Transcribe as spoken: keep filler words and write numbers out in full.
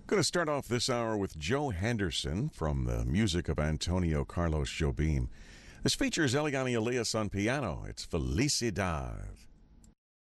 Going to start off this hour with Joe Henderson from the music of Antonio Carlos Jobim. This features Eliane Elias on piano. It's Felicidad.